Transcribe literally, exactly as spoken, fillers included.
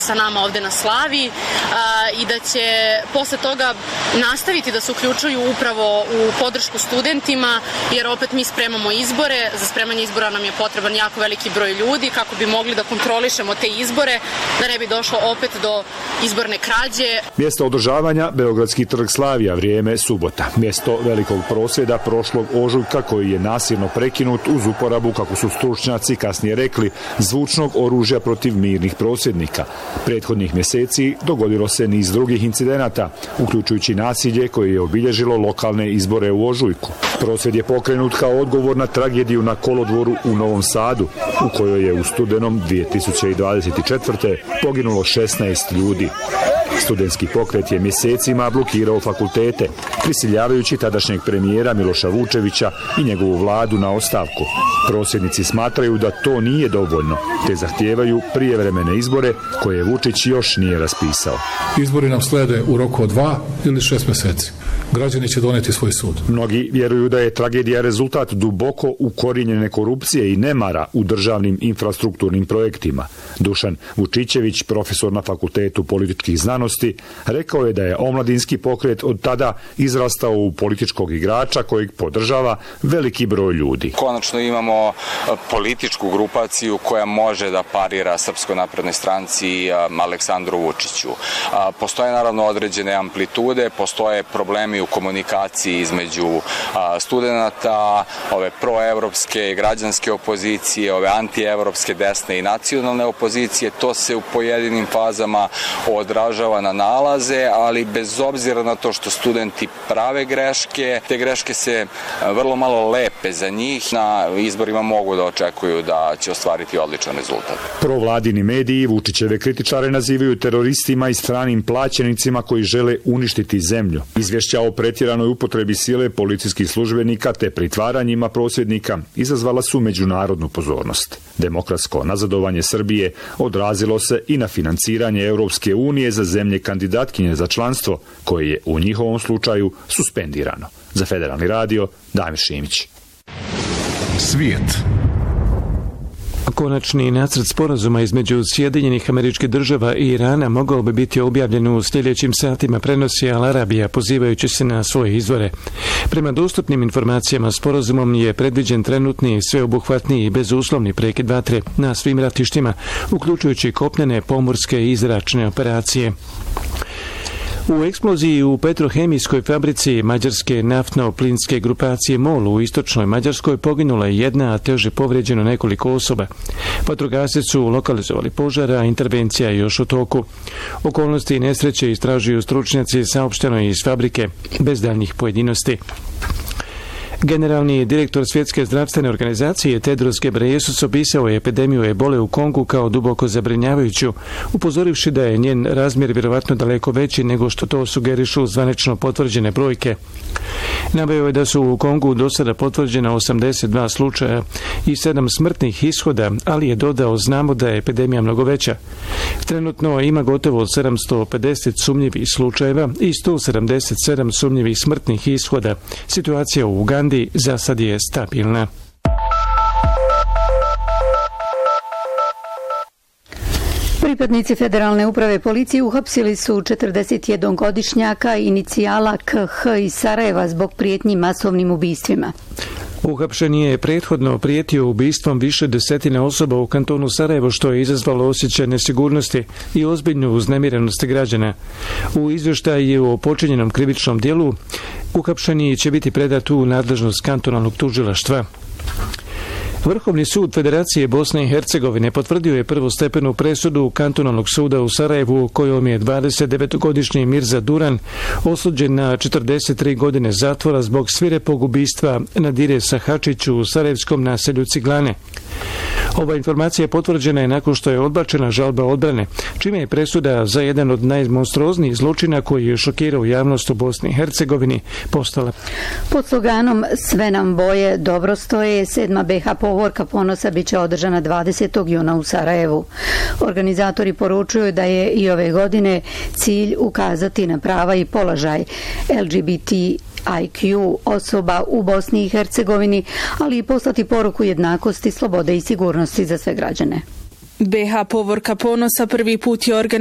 sa nama ovde na slavi i da će posle toga nastaviti da se uključuju upravo u podršku studentima, jer opet mi spremamo izbore. Za spremanje izbora nam je potreban jako veliki broj ljudi kako bi mogli da kontrolišemo te izbore, da ne bi došlo opet do izborne krađe. Mjesto održavanja Beogradski trg Slavija, vrijeme subota. Mjesto velikog prosvjeda prošlog ožujka koji je nasilno prekinut uz uporabu, kako su stručnjaci kasnije rekli, zvučnog oružja protiv mirnih prosvjednika. Prethodnih mjeseci dogodilo se niz drugih incidenata, uključujući nasilje koje je obilježilo lokalne izbore u ožujku. Prosvjed je pokrenut kao odgovor na tragediju na kolodvoru u Novom Sadu, u kojoj je u studenom dvije tisuće dvadeset četvrte poginulo šesnaest ljudi. Studentski pokret je mjesecima blokirao fakultete, prisiljavajući tadašnjeg premijera Miloša Vučevića i njegovu vladu na ostavku. Prosvjednici smatraju da to nije dovoljno, te zahtijevaju prijevremene izbore koje Vučić još nije raspisao. Izbori nam slede u roku od dva ili šest mjeseci. Građani će doneti svoj sud. Mnogi vjeruju da je tragedija rezultat duboko ukorijenjene korupcije i nemara u državnim infrastrukturnim projektima. Dušan Vučićević, profesor na Fakultetu političkih znanosti, rekao je da je omladinski pokret od tada izrastao u političkog igrača kojeg podržava veliki broj ljudi. Konačno imamo političku grupaciju koja može da parira Srpskoj naprednoj stranci i Aleksandru Vučiću. Postoje naravno određene amplitude, postoje problemi u komunikaciji između studenata, ove proevropske građanske opozicije, ove antievropske desne i nacionalne opozicije. To se u pojedinim fazama odražava na nalaze, ali bez obzira na to što studenti prave greške, te greške se vrlo malo lepe za njih. Na izborima mogu da očekuju da će ostvariti odličan rezultat. Provladini mediji Vučićeve kritičare nazivaju teroristima i stranim plaćenicima koji žele uništiti zemlju. Izvješća o pretjeranoj upotrebi sile policijskih službenika te pritvaranjima prosvjednika izazvala su međunarodnu pozornost. Demokratsko nazadovanje Srbije odrazilo se i na financiranje Europske unije za zemlje kandidatkinje za članstvo, koje je u njihovom slučaju suspendirano. Za Federalni radio, Damir Šimić. Svijet. Konačni nacrt sporazuma između Sjedinjenih Američkih Država i Irana mogao bi biti objavljen u sljedećim satima, prenosi Al Arabija pozivajući se na svoje izvore. Prema dostupnim informacijama, sporazumom je predviđen trenutni, sveobuhvatni i bezuslovni prekid vatre na svim ratištima, uključujući kopnene, pomorske i zračne operacije. U eksploziji u petrohemijskoj fabrici mađarske naftno-plinske grupacije MOL u istočnoj Mađarskoj poginula je jedna, a teže povrijeđeno nekoliko osoba. Vatrogasci su lokalizovali požar, a intervencija je još u toku. Okolnosti nesreće istražuju stručnjaci, saopšteno je iz fabrike, bez daljnjih pojedinosti. Generalni direktor Svjetske zdravstvene organizacije Tedros Ghebreyesus opisao je epidemiju ebole u Kongu kao duboko zabrinjavajuću, upozorivši da je njen razmjer vjerovatno daleko veći nego što to sugerišu zvanično potvrđene brojke. Naveo je da su u Kongu do sada potvrđena osamdeset dva slučaja i sedam smrtnih ishoda, ali je dodao, znamo da je epidemija mnogo veća. Trenutno ima gotovo sedamsto pedeset sumnjivih slučajeva i sto sedamdeset sedam sumnjivih smrtnih ishoda. Situacija u Ugandi za sad je stabilna. Pripadnici Federalne uprave policije uhapsili su četrdesetjednogodišnjaka inicijala K H iz Sarajeva zbog prijetnji masovnim ubistvima. Uhapšen je prethodno prijetio ubistvom više desetine osoba u kantonu Sarajevo, što je izazvalo osjećaj nesigurnosti i ozbiljnu uznemirenost građana. U izvještaju o počinjenom krivičnom djelu uhapšeni će biti predat u nadležnost kantonalnog tužilaštva. Vrhovni sud Federacije Bosne i Hercegovine potvrdio je prvostepenu presudu kantonalnog suda u Sarajevu, kojom je dvadesetdevetogodišnji Mirza Duran osuđen na četrdeset tri godine zatvora zbog svirepog ubistva Nadire Sahačiću u sarajevskom naselju Ciglane. Ova informacija potvrđena je nakon što je odbačena žalba odbrane, čime je presuda za jedan od najmonstruoznijih zločina koji je šokirao javnost u Bosni i Hercegovini postala. Pod sloganom Sve nam boje dobro stoje, sedma B H povorka ponosa biće održana dvadesetog juna u Sarajevu. Organizatori poručuju da je i ove godine cilj ukazati na prava i položaj L G B T I Q osoba u Bosni i Hercegovini, ali i poslati poruku jednakosti, slobode i sigurnosti za sve građane. B H Povorka ponosa prvi put je organizirana